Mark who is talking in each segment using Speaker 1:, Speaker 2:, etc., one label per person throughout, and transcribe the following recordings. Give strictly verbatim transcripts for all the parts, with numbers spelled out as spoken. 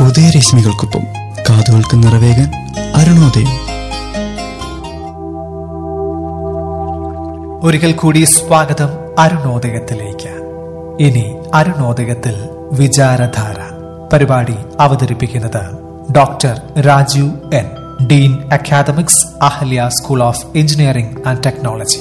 Speaker 1: ഉദയരശ്മികൾക്കൊപ്പം കാതുകൾക്ക് നിറവേകാൻ അരുണോദയം.
Speaker 2: ഒരിക്കൽ കൂടി സ്വാഗതം അരുണോദയത്തിലേക്ക്. ഇനി അരുണോദയത്തിൽ വിചാരധാര പരിപാടി അവതരിപ്പിക്കുന്നത് doctor Rajeev N, Dean academics, Ahalya school of engineering and technology.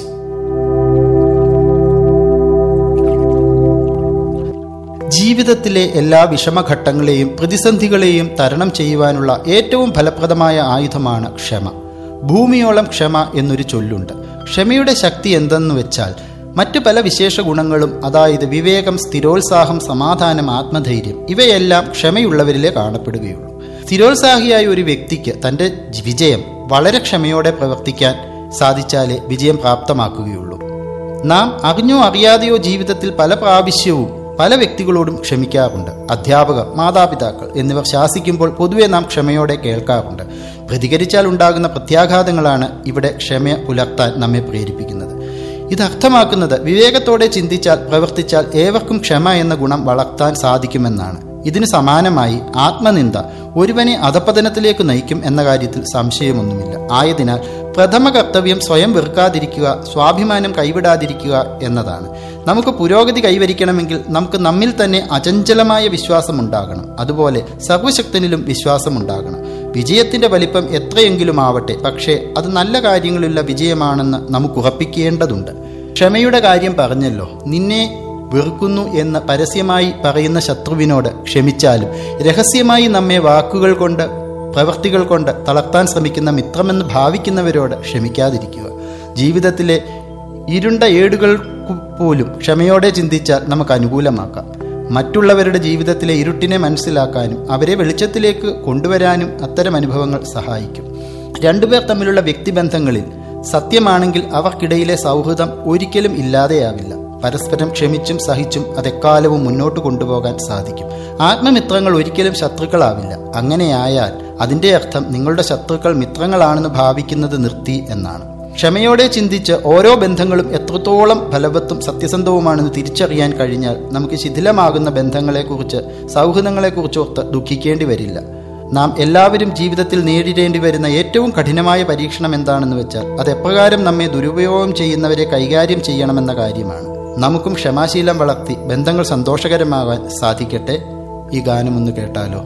Speaker 3: ജീവിതത്തിലെ എല്ലാ വിഷമഘട്ടങ്ങളെയും പ്രതിസന്ധികളെയും തരണം ചെയ്യുവാനുള്ള ഏറ്റവും ഫലപ്രദമായ ആയുധമാണ് ക്ഷമ. ഭൂമിയോളം ക്ഷമ എന്നൊരു ചൊല്ലുണ്ട്. ക്ഷമയുടെ ശക്തി എന്തെന്ന് വെച്ചാൽ മറ്റു പല വിശേഷ ഗുണങ്ങളും, അതായത് വിവേകം, സ്ഥിരോത്സാഹം, സമാധാനം, ആത്മധൈര്യം, ഇവയെല്ലാം ക്ഷമയുള്ളവരിലേ കാണപ്പെടുകയുള്ളൂ. സ്ഥിരോത്സാഹിയായ ഒരു വ്യക്തിക്ക് തൻ്റെ വിജയം വളരെ ക്ഷമയോടെ പ്രവർത്തിക്കാൻ സാധിച്ചാലേ വിജയം പ്രാപ്തമാക്കുകയുള്ളൂ. നാം അറിഞ്ഞോ അറിയാതെയോ ജീവിതത്തിൽ പല പ്രാവശ്യവും പല വ്യക്തികളോടും ക്ഷമിക്കാറുണ്ട്. അധ്യാപകർ, മാതാപിതാക്കൾ എന്നിവർ ശാസിക്കുമ്പോൾ പൊതുവെ നാം ക്ഷമയോടെ കേൾക്കാറുണ്ട്. പ്രതികരിച്ചാൽ ഉണ്ടാകുന്ന പ്രത്യാഘാതങ്ങളാണ് ഇവിടെ ക്ഷമ പുലർത്താൻ നമ്മെ പ്രേരിപ്പിക്കുന്നത്. ഇത് അർത്ഥമാക്കുന്നത് വിവേകത്തോടെ ചിന്തിച്ചാൽ, പ്രവർത്തിച്ചാൽ ഏവർക്കും ക്ഷമ എന്ന ഗുണം വളർത്താൻ സാധിക്കുമെന്നാണ്. ഇതിന് സമാനമായി ആത്മനിന്ദ ഒരുവനെ അധപതനത്തിലേക്ക് നയിക്കും എന്ന കാര്യത്തിൽ സംശയമൊന്നുമില്ല. ആയതിനാൽ പ്രഥമ കർത്തവ്യം സ്വയം വെറുക്കാതിരിക്കുക, സ്വാഭിമാനം കൈവിടാതിരിക്കുക എന്നതാണ്. നമുക്ക് പുരോഗതി കൈവരിക്കണമെങ്കിൽ നമുക്ക് നമ്മിൽ തന്നെ അചഞ്ചലമായ വിശ്വാസമുണ്ടാകണം. അതുപോലെ സർവശക്തനിലും വിശ്വാസമുണ്ടാകണം. വിജയത്തിന്റെ വലിപ്പം എത്രയെങ്കിലും ആവട്ടെ, പക്ഷേ അത് നല്ല കാര്യങ്ങളുള്ള വിജയമാണെന്ന് നമുക്ക് ഉറപ്പിക്കേണ്ടതുണ്ട്. ക്ഷമയുടെ കാര്യം പറഞ്ഞല്ലോ. നിന്നെ വെറുക്കുന്നു എന്ന് പരസ്യമായി പറയുന്ന ശത്രുവിനോട് ക്ഷമിച്ചാലും രഹസ്യമായി നമ്മെ വാക്കുകൾ കൊണ്ട്, പ്രവൃത്തികൾ കൊണ്ട് തളർത്താൻ ശ്രമിക്കുന്ന മിത്രമെന്ന് ഭാവിക്കുന്നവരോട് ക്ഷമിക്കാതിരിക്കുക. ജീവിതത്തിലെ ഇരുണ്ട ഏടുകൾ പോലും ക്ഷമയോടെ ചിന്തിച്ചാൽ നമുക്ക് അനുകൂലമാക്കാം. മറ്റുള്ളവരുടെ ജീവിതത്തിലെ ഇരുട്ടിനെ മനസ്സിലാക്കാനും അവരെ വെളിച്ചത്തിലേക്ക് കൊണ്ടുവരാനും അത്തരം അനുഭവങ്ങൾ സഹായിക്കും. രണ്ടുപേർ തമ്മിലുള്ള വ്യക്തിബന്ധങ്ങളിൽ സത്യമാണെങ്കിൽ അവർക്കിടയിലെ സൗഹൃദം ഒരിക്കലും ഇല്ലാതെയാവില്ല. പരസ്പരം ക്ഷമിച്ചും സഹിച്ചും അതെക്കാലവും മുന്നോട്ട് കൊണ്ടുപോകാൻ സാധിക്കും. ആത്മമിത്രങ്ങൾ ഒരിക്കലും ശത്രുക്കളാവില്ല. അങ്ങനെയായാൽ അതിൻ്റെ അർത്ഥം നിങ്ങളുടെ ശത്രുക്കൾ മിത്രങ്ങളാണെന്ന് ഭാവിക്കുന്നത് നിർത്തി എന്നാണ്. ക്ഷമയോടെ ചിന്തിച്ച് ഓരോ ബന്ധങ്ങളും എത്രത്തോളം ഫലവത്തും സത്യസന്ധവുമാണെന്ന് തിരിച്ചറിയാൻ കഴിഞ്ഞാൽ നമുക്ക് ശിഥിലമാകുന്ന ബന്ധങ്ങളെക്കുറിച്ച്, സൗഹൃദങ്ങളെക്കുറിച്ച് ഓർത്ത് ദുഃഖിക്കേണ്ടി വരില്ല. നാം എല്ലാവരും ജീവിതത്തിൽ നേരിടേണ്ടി വരുന്ന ഏറ്റവും കഠിനമായ പരീക്ഷണം എന്താണെന്ന് വെച്ചാൽ അത് എപ്രകാരം നമ്മെ ദുരുപയോഗം ചെയ്യുന്നവരെ കൈകാര്യം ചെയ്യണമെന്ന കാര്യമാണ്. നമുക്കും ക്ഷമാശീലം വളർത്തി ബന്ധങ്ങൾ സന്തോഷകരമാകാൻ സാധിക്കട്ടെ. ഈ ഗാനം ഒന്ന് കേട്ടാലോ?